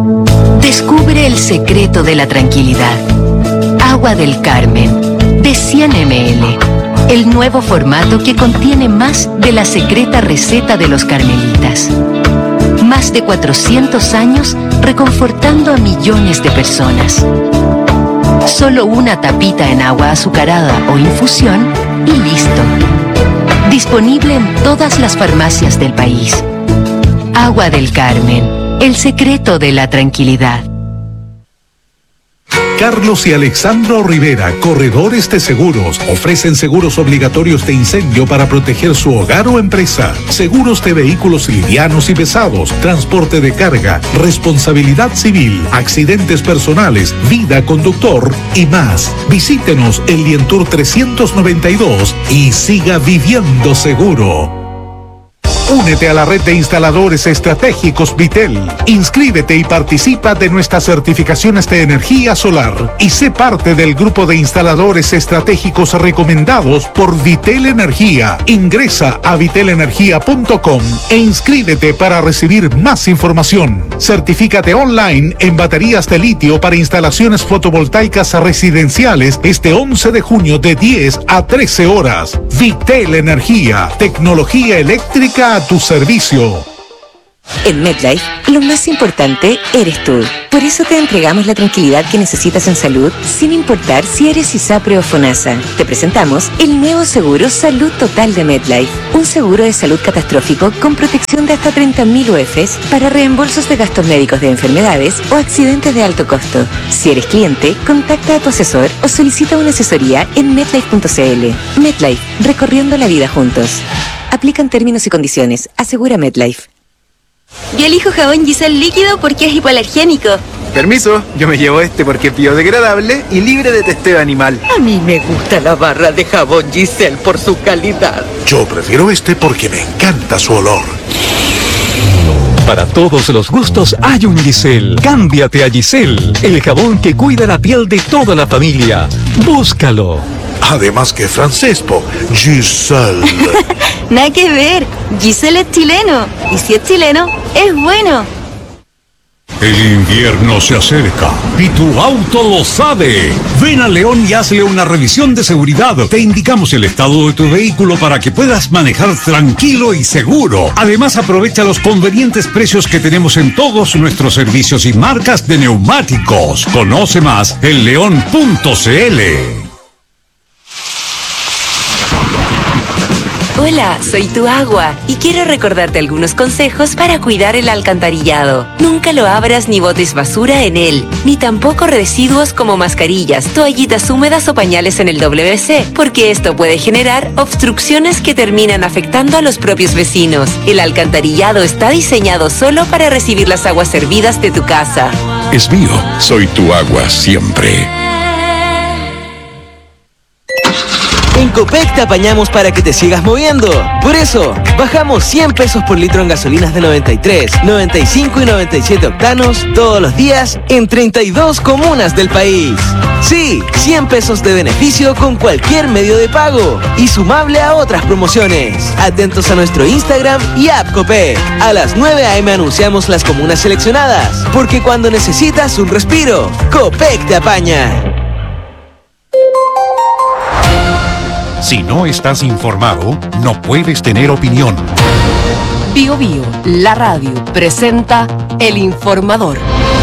Descubre el secreto de la tranquilidad. Agua del Carmen, de 100 ml. El nuevo formato que contiene más de la secreta receta de los carmelitas. Más de 400 años reconfortando a millones de personas. Solo una tapita en agua azucarada o infusión y listo. Disponible en todas las farmacias del país. Agua del Carmen, el secreto de la tranquilidad. Carlos y Alexandro Rivera, corredores de seguros, ofrecen seguros obligatorios de incendio para proteger su hogar o empresa, seguros de vehículos livianos y pesados, transporte de carga, responsabilidad civil, accidentes personales, vida conductor y más. Visítenos en Lientour 392 y siga viviendo seguro. Únete a la red de instaladores estratégicos Vitel. Inscríbete y participa de nuestras certificaciones de energía solar y sé parte del grupo de instaladores estratégicos recomendados por Vitel Energía. Ingresa a vitelenergia.com e inscríbete para recibir más información. Certifícate online en baterías de litio para instalaciones fotovoltaicas residenciales este 11 de junio de 10 a 13 horas. Vitel Energía, tecnología eléctrica a tu servicio. En MetLife, lo más importante eres tú. Por eso te entregamos la tranquilidad que necesitas en salud, sin importar si eres ISAPRE o FONASA. Te presentamos el nuevo seguro Salud Total de MetLife. Un seguro de salud catastrófico con protección de hasta 30.000 UFs para reembolsos de gastos médicos de enfermedades o accidentes de alto costo. Si eres cliente, contacta a tu asesor o solicita una asesoría en MetLife.cl. MetLife, recorriendo la vida juntos. Aplican términos y condiciones. Asegura MetLife. Yo elijo jabón Giselle líquido porque es hipoalergénico. Permiso, yo me llevo este porque es biodegradable y libre de testeo animal. A mí me gusta la barra de jabón Giselle por su calidad. Yo prefiero este porque me encanta su olor. Para todos los gustos hay un Giselle. Cámbiate a Giselle, el jabón que cuida la piel de toda la familia. Búscalo. Además que francés, Giselle. Nada que ver, Giselle es chileno. Y si es chileno, es bueno. El invierno se acerca y tu auto lo sabe. Ven a León y hazle una revisión de seguridad. Te indicamos el estado de tu vehículo para que puedas manejar tranquilo y seguro. Además, aprovecha los convenientes precios que tenemos en todos nuestros servicios y marcas de neumáticos. Conoce más en león.cl. Hola, soy tu agua y quiero recordarte algunos consejos para cuidar el alcantarillado. Nunca lo abras ni botes basura en él, ni tampoco residuos como mascarillas, toallitas húmedas o pañales en el WC, porque esto puede generar obstrucciones que terminan afectando a los propios vecinos. El alcantarillado está diseñado solo para recibir las aguas servidas de tu casa. Es mío, soy tu agua siempre. En Copec te apañamos para que te sigas moviendo. Por eso, bajamos 100 pesos por litro en gasolinas de 93, 95 y 97 octanos todos los días en 32 comunas del país. Sí, 100 pesos de beneficio con cualquier medio de pago y sumable a otras promociones. Atentos a nuestro Instagram y app Copec. A las 9 a.m. anunciamos las comunas seleccionadas, porque cuando necesitas un respiro, Copec te apaña. Si no estás informado, no puedes tener opinión. Bio Bio, la radio, presenta El Informador.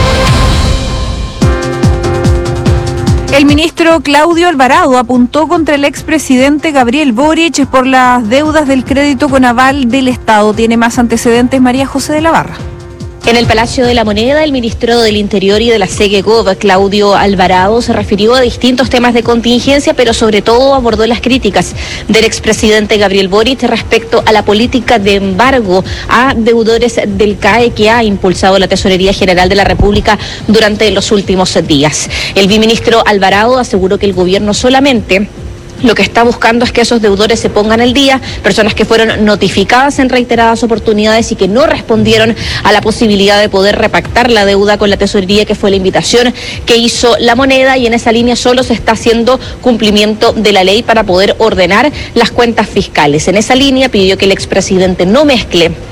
El ministro Claudio Alvarado apuntó contra el expresidente Gabriel Boric por las deudas del crédito con aval del Estado. Tiene más antecedentes María José de la Barra. En el Palacio de la Moneda, el ministro del Interior y de la SEGEGOV, Claudio Alvarado, se refirió a distintos temas de contingencia, pero sobre todo abordó las críticas del expresidente Gabriel Boric respecto a la política de embargo a deudores del CAE que ha impulsado la Tesorería General de la República durante los últimos días. El biministro Alvarado aseguró que el gobierno solamente lo que está buscando es que esos deudores se pongan al día, personas que fueron notificadas en reiteradas oportunidades y que no respondieron a la posibilidad de poder repactar la deuda con la tesorería, que fue la invitación que hizo la Moneda, y en esa línea solo se está haciendo cumplimiento de la ley para poder ordenar las cuentas fiscales. En esa línea pidió que el expresidente no mezcle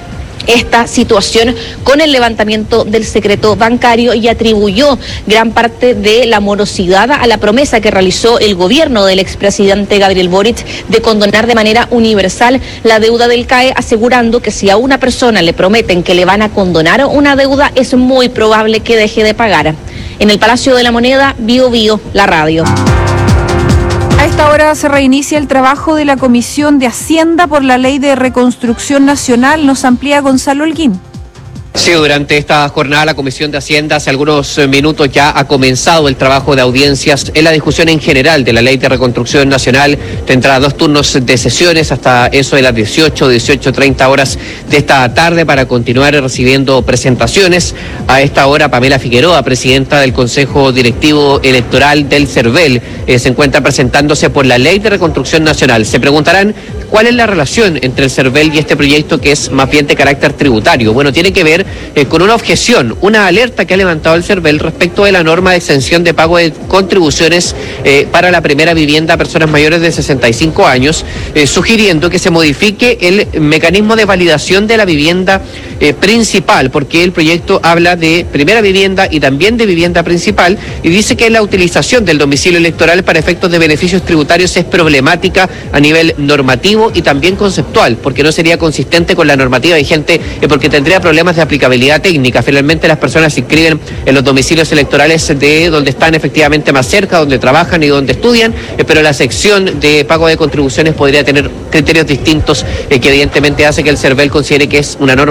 esta situación con el levantamiento del secreto bancario y atribuyó gran parte de la morosidad a la promesa que realizó el gobierno del expresidente Gabriel Boric de condonar de manera universal la deuda del CAE, asegurando que si a una persona le prometen que le van a condonar una deuda, es muy probable que deje de pagar. En el Palacio de la Moneda, Bio Bio, la radio. A esta hora se reinicia el trabajo de la Comisión de Hacienda por la Ley de Reconstrucción Nacional. Nos amplía Gonzalo Holguín. Sí, durante esta jornada la Comisión de Hacienda hace algunos minutos ya ha comenzado el trabajo de audiencias en la discusión en general de la Ley de Reconstrucción Nacional. Tendrá 2 turnos de sesiones hasta eso de las 18:30 horas de esta tarde para continuar recibiendo presentaciones. A esta hora Pamela Figueroa, presidenta del Consejo Directivo Electoral del CERVEL, se encuentra presentándose por la Ley de Reconstrucción Nacional. Se preguntarán cuál es la relación entre el CERVEL y este proyecto que es más bien de carácter tributario. Bueno, tiene que ver con una objeción, una alerta que ha levantado el CERVEL respecto de la norma de exención de pago de contribuciones para la primera vivienda a personas mayores de 65 años, sugiriendo que se modifique el mecanismo de validación de la vivienda principal, porque el proyecto habla de primera vivienda y también de vivienda principal, y dice que la utilización del domicilio electoral para efectos de beneficios tributarios es problemática a nivel normativo y también conceptual, porque no sería consistente con la normativa vigente, porque tendría problemas de aplicabilidad técnica. Finalmente las personas se inscriben en los domicilios electorales de donde están efectivamente más cerca, donde trabajan y donde estudian, pero la sección de pago de contribuciones podría tener criterios distintos que evidentemente hace que el CERVEL considere que es una norma